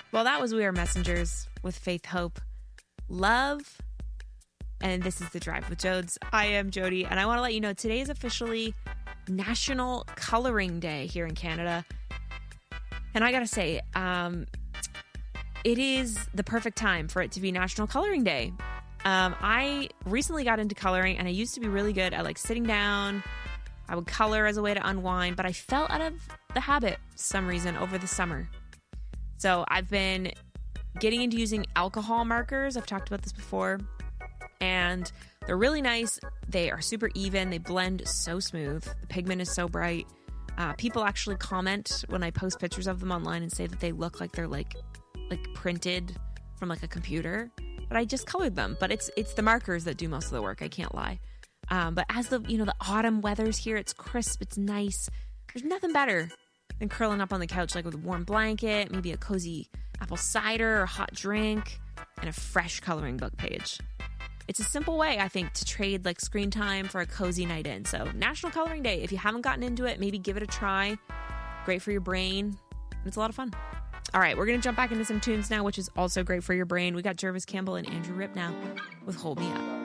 Well, that was We Are Messengers with Faith Hope. Love. And this is The Drive with Jodes. I am Jody, and I want to let you know today is officially National Coloring Day here in Canada. And I got to say, it is the perfect time for it to be National Coloring Day. I recently got into coloring, and I used to be really good at sitting down. I would color as a way to unwind, but I fell out of the habit for some reason over the summer. So I've been getting into using alcohol markers. I've talked about this before, and they're really nice. They are super even. They blend so smooth. The pigment is so bright. People actually comment when I post pictures of them online and say that they look like they're like printed from a computer. But I just colored them. But it's the markers that do most of the work. I can't lie. But as the autumn weather's here, it's crisp, it's nice. There's nothing better than curling up on the couch with a warm blanket, maybe a cozy apple cider or hot drink, and a fresh coloring book page. It's a simple way, I think, to trade screen time for a cozy night in. So National Coloring Day. If you haven't gotten into it, maybe give it a try. Great for your brain. It's a lot of fun. All right, we're going to jump back into some tunes now, which is also great for your brain. We got Jervis Campbell and Andrew Ripp now with Hold Me Up.